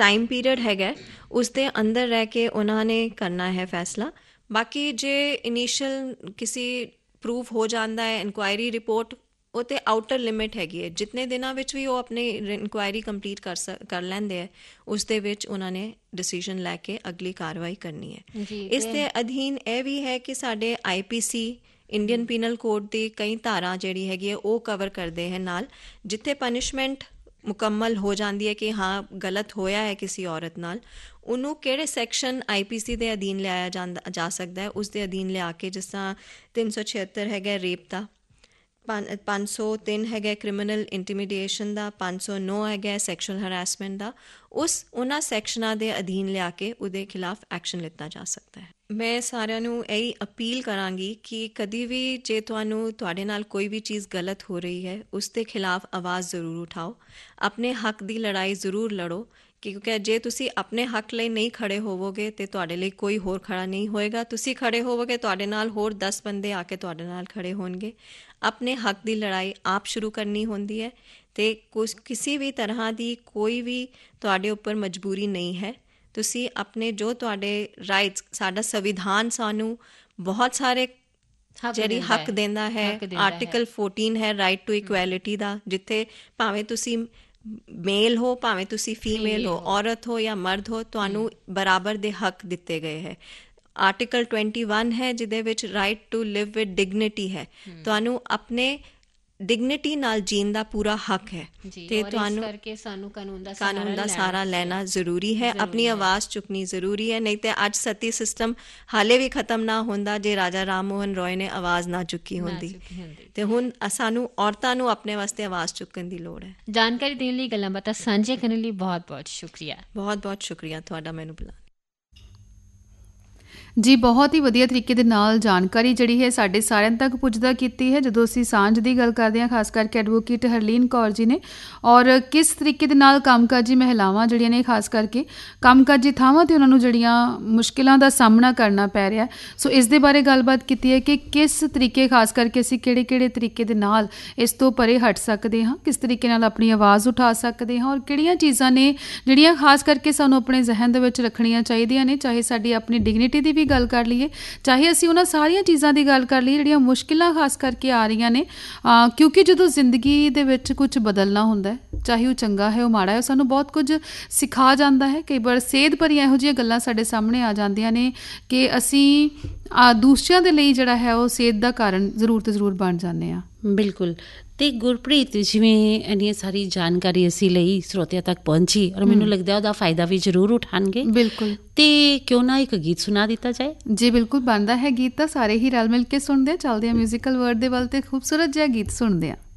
Time period ਹੈਗਾ ਉਸ ਦੇ ਅੰਦਰ ਰਹਿ ਕੇ ਉਹਨਾਂ ਨੇ ਕਰਨਾ ਹੈ ਫੈਸਲਾ। ਬਾਕੀ ਜੇ ਇਨੀਸ਼ੀਅਲ ਕਿਸੇ ਪ੍ਰੂਫ ਹੋ ਜਾਂਦਾ ਹੈ ਇਨਕੁਆਇਰੀ ਰਿਪੋਰਟ, ਉਹ ਤਾਂ ਆਊਟਰ ਲਿਮਿਟ ਹੈਗੀ ਹੈ, ਜਿਤਨੇ ਦਿਨਾਂ ਵਿੱਚ ਵੀ ਉਹ ਆਪਣੀ ਇਨਕੁਆਇਰੀ ਕੰਪਲੀਟ ਕਰ ਲੈਂਦੇ ਹੈ ਉਸ ਦੇ ਵਿੱਚ ਉਹਨਾਂ ਨੇ ਡਿਸੀਜ਼ਨ ਲੈ ਕੇ ਅਗਲੀ ਕਾਰਵਾਈ ਕਰਨੀ ਹੈ। ਇਸ ਦੇ ਅਧੀਨ ਇਹ ਵੀ ਹੈ ਕਿ ਸਾਡੇ IPC ਇੰਡੀਅਨ ਪੀਨਲ ਕੋਡ ਦੀ ਕਈ ਧਾਰਾ ਜਿਹੜੀ ਹੈਗੀ ਹੈ ਉਹ ਕਵਰ ਕਰਦੇ ਹੈ ਨਾਲ, ਜਿੱਥੇ ਪਨਿਸ਼ਮੈਂਟ ਮੁਕੰਮਲ ਹੋ ਜਾਂਦੀ ਹੈ ਕਿ ਹਾਂ ਗਲਤ ਹੋਇਆ ਹੈ ਕਿਸੇ ਔਰਤ ਨਾਲ, ਉਹਨੂੰ ਕਿਹੜੇ ਸੈਕਸ਼ਨ IPC ਦੇ ਅਧੀਨ ਲਿਆਇਆ ਜਾ ਸਕਦਾ ਹੈ, ਉਸ ਦੇ ਅਧੀਨ ਲਿਆ ਕੇ, ਜਿਸ ਤਰ੍ਹਾਂ 376 ਹੈਗਾ ਰੇਪ ਦਾ, 503 ਹੈਗਾ ਕ੍ਰਿਮੀਨਲ ਇੰਟੀਮੀਡੀਏਸ਼ਨ ਦਾ, 509 ਹੈਗਾ ਸੈਕਸ਼ੂਅਲ ਹਰਾਸਮੈਂਟ ਦਾ, ਉਹਨਾਂ ਸੈਕਸ਼ਨਾਂ ਦੇ ਅਧੀਨ ਲਿਆ ਕੇ ਉਹਦੇ ਖਿਲਾਫ ਐਕਸ਼ਨ ਲਿੱਤਾ ਜਾ ਸਕਦਾ ਹੈ। ਮੈਂ ਸਾਰਿਆਂ ਨੂੰ ਇਹੀ ਅਪੀਲ ਕਰਾਂਗੀ ਕਿ ਕਦੀ ਵੀ ਜੇ ਤੁਹਾਡੇ ਨਾਲ ਕੋਈ ਵੀ ਚੀਜ਼ ਗਲਤ ਹੋ ਰਹੀ ਹੈ ਉਸ ਦੇ ਖਿਲਾਫ ਆਵਾਜ਼ ਜ਼ਰੂਰ ਉਠਾਓ, ਆਪਣੇ ਹੱਕ ਦੀ ਲੜਾਈ ਜ਼ਰੂਰ ਲੜੋ, ਕਿਉਂਕਿ ਜੇ ਤੁਸੀਂ ਆਪਣੇ ਹੱਕ ਲਈ ਨਹੀਂ ਖੜੇ ਹੋਵੋਗੇ ਤਾਂ ਤੁਹਾਡੇ ਲਈ ਕੋਈ ਹੋਰ ਖੜਾ ਨਹੀਂ ਹੋਏਗਾ। ਤੁਸੀਂ ਖੜੇ ਹੋਵੋਗੇ, ਤੁਹਾਡੇ ਨਾਲ ਹੋਰ 10 ਬੰਦੇ ਆ ਕੇ ਤੁਹਾਡੇ ਨਾਲ ਖੜੇ ਹੋਣਗੇ। ਆਪਣੇ ਹੱਕ ਦੀ ਲੜਾਈ ਆਪ ਸ਼ੁਰੂ ਕਰਨੀ ਹੁੰਦੀ ਹੈ ਅਤੇ ਕਿਸੇ ਵੀ ਤਰ੍ਹਾਂ ਦੀ ਕੋਈ ਵੀ ਤੁਹਾਡੇ ਉੱਪਰ ਮਜਬੂਰੀ ਨਹੀਂ ਹੈ। ਤੁਸੀਂ ਆਪਣੇ ਜੋ ਤੁਹਾਡੇ ਰਾਈਟਸ, ਸਾਡਾ ਸੰਵਿਧਾਨ ਸਾਨੂੰ ਬਹੁਤ ਸਾਰੇ ਜਿਹੜੀ ਹੱਕ ਦਿੰਦਾ ਹੈ, ਆਰਟੀਕਲ 14 ਹੈ ਰਾਈਟ ਟੂ ਇਕੁਐਲਿਟੀ ਦਾ, ਜਿੱਥੇ ਭਾਵੇਂ ਤੁਸੀਂ ਮੇਲ ਹੋ ਭਾਵੇਂ ਤੁਸੀਂ ਫੀਮੇਲ ਹੋ, ਔਰਤ ਹੋ ਜਾਂ ਮਰਦ ਹੋ, ਤੁਹਾਨੂੰ ਬਰਾਬਰ ਦੇ ਹੱਕ ਦਿੱਤੇ ਗਏ ਹੈ। ਆਰਟੀਕਲ 21 ਹੈ ਜਿਹਦੇ ਵਿੱਚ right to Liv with dignity ਹੈ, ਤੁਹਾਨੂੰ ਆਪਣੇ ਡਿਗਨਿਟੀ ਨਾਲ ਜੀਣ ਦਾ ਪੂਰਾ ਹੱਕ ਹੈ ਤੇ ਤੁਹਾਨੂੰ ਕਾਨੂੰਨ ਦਾ ਸਹਾਰਾ ਲੈਣਾ ਜ਼ਰੂਰੀ ਹੈ, ਆਪਣੀ ਆਵਾਜ਼ ਚੁੱਕਣੀ ਜ਼ਰੂਰੀ ਹੈ। ਨਹੀਂ ਤੇ ਅੱਜ ਸਤੀ ਸਿਸਟਮ ਹਾਲੇ ਵੀ ਖਤਮ ਨਾ ਹੁੰਦਾ ਜੇ ਰਾਜਾ ਰਾਮ ਮੋਹਨ ਰਾਏ ਨੇ ਆਵਾਜ਼ ਨਾ ਚੁੱਕੀ ਹੁੰਦੀ। ਤੇ ਹੁਣ ਸਾਨੂੰ ਔਰਤਾਂ ਨੂੰ ਆਪਣੇ ਵਾਸਤੇ ਆਵਾਜ਼ ਚੁੱਕਣ ਦੀ ਲੋੜ ਹੈ। ਜਾਣਕਾਰੀ ਦੇਣ ਲਈ, ਗੱਲਾਂ ਬਾਤਾਂ ਸਾਂਝੀਆਂ ਕਰਨ ਲਈ ਬਹੁਤ ਬਹੁਤ ਸ਼ੁਕਰੀਆ। ਬਹੁਤ ਬਹੁਤ ਸ਼ੁਕਰੀਆ ਤੁਹਾਡਾ ਮੈਨੂੰ ਬੁਲਾਉਣ ਜੀ। ਬਹੁਤ ਹੀ ਵਧੀਆ ਤਰੀਕੇ ਦੇ ਨਾਲ ਜਾਣਕਾਰੀ ਜਿਹੜੀ ਹੈ ਸਾਡੇ ਸਾਰਿਆਂ ਤੱਕ ਪੁੱਜਦਾ ਕੀਤੀ ਹੈ। ਜਦੋਂ ਅਸੀਂ ਸਾਂਝ ਦੀ ਗੱਲ ਕਰਦੇ ਹਾਂ, ਖਾਸ ਕਰਕੇ ਐਡਵੋਕੇਟ ਹਰਲੀਨ ਕੌਰ ਜੀ ਨੇ, ਔਰ ਕਿਸ ਤਰੀਕੇ ਦੇ ਨਾਲ ਕੰਮਕਾਜੀ ਮਹਿਲਾਵਾਂ ਜਿਹੜੀਆਂ ਨੇ, ਖਾਸ ਕਰਕੇ ਕੰਮਕਾਜੀ ਥਾਵਾਂ 'ਤੇ ਉਹਨਾਂ ਨੂੰ ਜਿਹੜੀਆਂ ਮੁਸ਼ਕਿਲਾਂ ਦਾ ਸਾਹਮਣਾ ਕਰਨਾ ਪੈ ਰਿਹਾ, ਸੋ ਇਸ ਦੇ ਬਾਰੇ ਗੱਲਬਾਤ ਕੀਤੀ ਹੈ ਕਿ ਕਿਸ ਤਰੀਕੇ, ਖਾਸ ਕਰਕੇ ਅਸੀਂ ਕਿਹੜੇ ਤਰੀਕੇ ਦੇ ਨਾਲ ਇਸ ਤੋਂ ਪਰੇ ਹਟ ਸਕਦੇ ਹਾਂ, ਕਿਸ ਤਰੀਕੇ ਨਾਲ ਆਪਣੀ ਆਵਾਜ਼ ਉਠਾ ਸਕਦੇ ਹਾਂ, ਔਰ ਕਿਹੜੀਆਂ ਚੀਜ਼ਾਂ ਨੇ ਜਿਹੜੀਆਂ ਖਾਸ ਕਰਕੇ ਸਾਨੂੰ ਆਪਣੇ ਜ਼ਹਿਨ ਦੇ ਵਿੱਚ ਰੱਖਣੀਆਂ ਚਾਹੀਦੀਆਂ ਨੇ, ਚਾਹੇ ਸਾਡੀ ਆਪਣੀ ਡਿਗਨਿਟੀ ਦੀ ਗੱਲ ਕਰ ਲਈਏ, ਚਾਹੇ ਅਸੀਂ ਉਹਨਾਂ ਸਾਰੀਆਂ ਚੀਜ਼ਾਂ ਦੀ ਗੱਲ ਕਰ ਲਈਏ ਜਿਹੜੀਆਂ ਮੁਸ਼ਕਿਲਾਂ ਖਾਸ ਕਰਕੇ ਆ ਰਹੀਆਂ ਨੇ। ਕਿਉਂਕਿ ਜਦੋਂ ਜ਼ਿੰਦਗੀ ਦੇ ਵਿੱਚ ਕੁਝ ਬਦਲਣਾ ਹੁੰਦਾ, ਚਾਹੇ ਉਹ ਚੰਗਾ ਹੈ ਉਹ ਮਾੜਾ ਹੈ, ਉਹ ਸਾਨੂੰ ਬਹੁਤ ਕੁਝ ਸਿਖਾ ਜਾਂਦਾ ਹੈ। ਕਈ ਵਾਰ ਸੇਧ ਭਰੀਆਂ ਇਹੋ ਜਿਹੀਆਂ ਗੱਲਾਂ ਸਾਡੇ ਸਾਹਮਣੇ ਆ ਜਾਂਦੀਆਂ ਨੇ ਕਿ ਅਸੀਂ ਦੂਸਰਿਆਂ ਦੇ ਲਈ ਜਿਹੜਾ ਹੈ ਉਹ ਸੇਧ ਦਾ ਕਾਰਨ ਜ਼ਰੂਰ ਤੋਂ ਜ਼ਰੂਰ ਬਣ ਜਾਂਦੇ ਹਾਂ। ਬਿਲਕੁਲ। ਅਤੇ ਗੁਰਪ੍ਰੀਤ, ਜਿਵੇਂ ਇੰਨੀ ਸਾਰੀ ਜਾਣਕਾਰੀ ਅਸੀਂ ਲਈ, ਸਰੋਤਿਆਂ ਤੱਕ ਪਹੁੰਚੀ, ਔਰ ਮੈਨੂੰ ਲੱਗਦਾ ਉਹਦਾ ਫਾਇਦਾ ਵੀ ਜ਼ਰੂਰ ਉਠਾਉਣਗੇ। ਬਿਲਕੁਲ। ਅਤੇ ਕਿਉਂ ਨਾ ਇੱਕ ਗੀਤ ਸੁਣਾ ਦਿੱਤਾ ਜਾਏ? ਜੀ ਬਿਲਕੁਲ, ਬਣਦਾ ਹੈ। ਗੀਤ ਤਾਂ ਸਾਰੇ ਹੀ ਰਲ ਮਿਲ ਕੇ ਸੁਣਦੇ ਆ। ਚੱਲਦੇ ਆ ਮਿਊਜ਼ੀਕਲ ਵਰਡ ਦੇ ਵੱਲ ਤੇ ਖੂਬਸੂਰਤ ਜਿਹਾ ਗੀਤ ਸੁਣਦੇ ਆ।